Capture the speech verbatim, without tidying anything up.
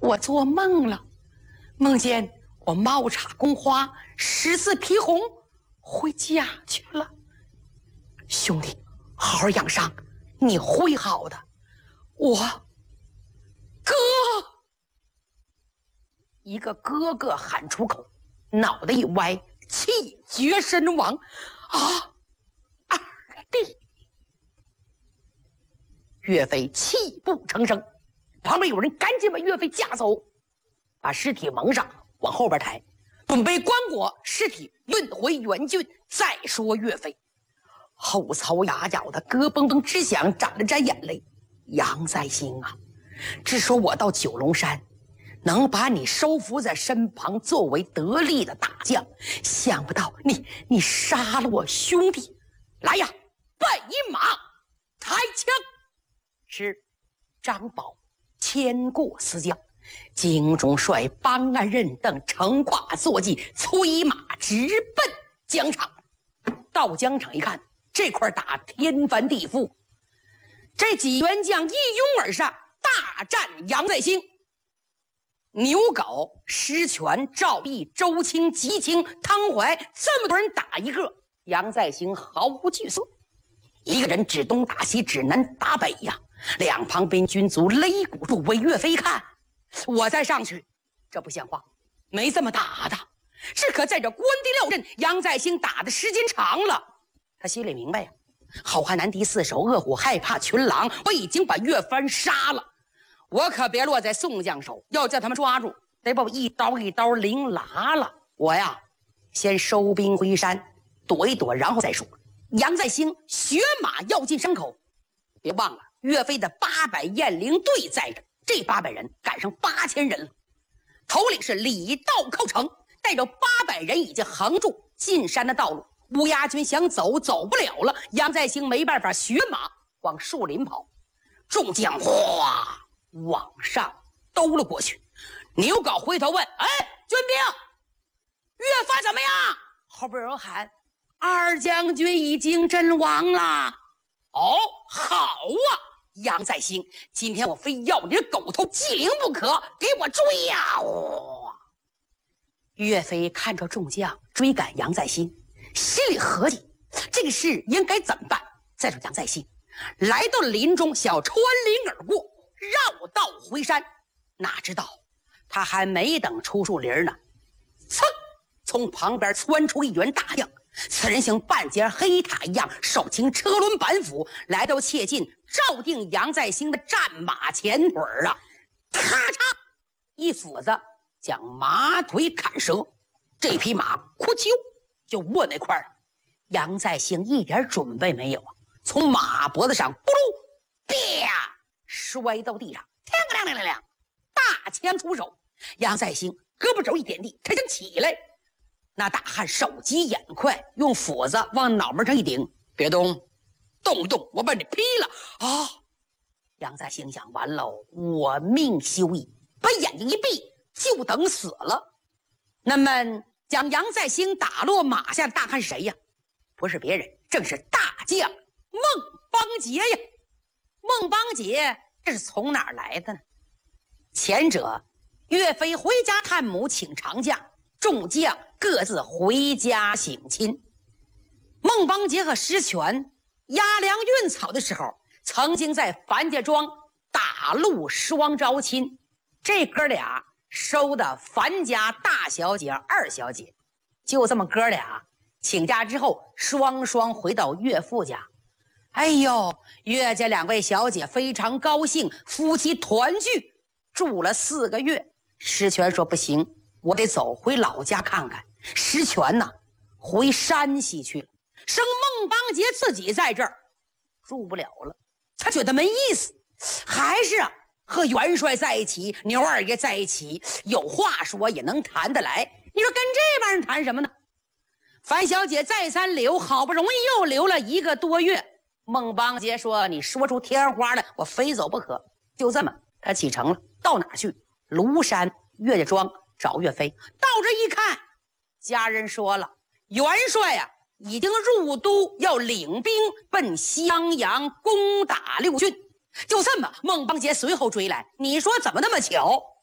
我做梦了，梦见我冒插宫花，十字披红，回家去了。兄弟，好好养伤，你会好的。我哥，一个哥哥喊出口，脑袋一歪，气绝身亡。啊，二弟！岳飞泣不成声，旁边有人赶紧把岳飞架走，把尸体蒙上，往后边抬，准备棺椁，尸体运回原郡。再说岳飞，后槽牙咬的咯嘣嘣直响，沾了沾眼泪。杨再兴啊，只说我到九龙山能把你收服在身旁，作为得力的大将，想不到你你杀了我兄弟。来呀，备马抬枪！是张宝牵过私将，京中帅帮安任等乘挂坐骑，催马直奔疆场。到疆场一看，这块打天翻地覆，这几员将一拥而上，大战杨再兴。牛皋、施权、赵毅、周清、吉清、汤怀，这么多人打一个，杨再兴毫无惧色，一个人指东打西，指南打北呀。两旁边军卒擂鼓助威，岳飞看我再上去，这不像话，没这么打的。只可在这关帝料阵，杨再兴打的时间长了，他心里明白呀，好汉难敌四手，恶虎害怕群狼，我已经把岳飞杀了，我可别落在宋将手，要叫他们抓住，得把我一刀一刀凌拉了。我呀，先收兵回山躲一躲，然后再说。杨再兴学马要进山口，别忘了岳飞的八百雁翎队在这，这八百人赶上八千人了。头领是李道寇成，带着八百人已经横住进山的道路。乌鸦军想走，走不了了。杨再兴没办法，学马往树林跑。众将哗往上兜了过去。牛皋回头问：“哎，军兵，岳发怎么样？”后边有人喊：“二将军已经阵亡了。”哦，好啊！杨再兴，今天我非要你的狗头鸡灵不可，给我追呀！哇！岳飞看着众将追赶杨再兴，心里合计这个事应该怎么办。再说杨再兴来到林中，想穿林而过，绕道回山，哪知道他还没等出树林呢，噌，从旁边窜出一员大将。此人像半截黑塔一样，手擎车轮板斧，来到切近，照定杨再兴的战马前腿啊，咔嚓一斧子将马腿砍折，这匹马哭啾就卧那块了。杨再兴一点准备没有啊，从马脖子上咕噜啪摔到地上，天个亮亮亮亮，大枪出手。杨再兴胳膊肘一点地，他想起来，那大汉手疾眼快，用斧子往脑门上一顶，别动，动不动我把你劈了啊！杨再兴想，完了，我命休矣，把眼睛一闭，就等死了。那么将杨再兴打落马下的大汉是谁呀？不是别人，正是大将孟邦杰呀。孟邦杰这是从哪儿来的呢？前者岳飞回家探母，请长假，众将各自回家省亲。孟邦杰和施权押粮运草的时候，曾经在樊家庄打入双招亲，这哥俩收的樊家大小姐二小姐，就这么哥俩请假之后，双双回到岳父家。哎呦，岳家两位小姐非常高兴，夫妻团聚，住了四个月。施权说不行，我得走回老家看看。施权呢，回山西去了，生孟邦杰自己在这儿住不了了，他觉得没意思，还是啊和元帅在一起，牛二爷在一起，有话说也能谈得来。你说跟这帮人谈什么呢？樊小姐再三留，好不容易又留了一个多月。孟邦杰说：“你说出天花来，我非走不可。”就这么，他启程了。到哪儿去？庐山岳家庄找岳飞。到这一看，家人说了，元帅啊已经入都，要领兵奔襄阳攻打六郡。就这么，孟邦杰随后追来。你说怎么那么巧？